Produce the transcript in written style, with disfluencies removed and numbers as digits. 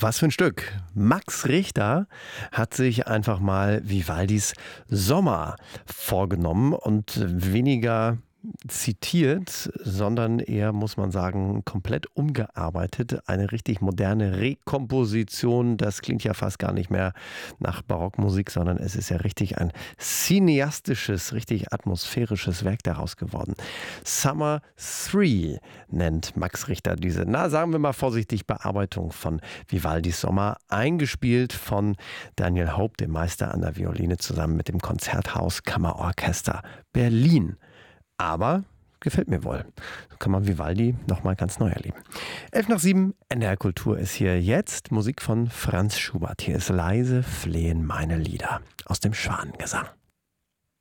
Was für ein Stück. Max Richter hat sich einfach mal Vivaldis Sommer vorgenommen und weniger zitiert, sondern eher, muss man sagen, komplett umgearbeitet. Eine richtig moderne Rekomposition. Das klingt ja fast gar nicht mehr nach Barockmusik, sondern es ist ja richtig ein cineastisches, richtig atmosphärisches Werk daraus geworden. Summer 3 nennt Max Richter diese, sagen wir mal vorsichtig, Bearbeitung von Vivaldis Sommer, eingespielt von Daniel Hope, dem Meister an der Violine, zusammen mit dem Konzerthaus Kammerorchester Berlin. Aber gefällt mir wohl. So kann man Vivaldi nochmal ganz neu erleben. 11:07, NDR Kultur ist hier jetzt. Musik von Franz Schubert. Hier ist Leise flehen meine Lieder aus dem Schwanengesang.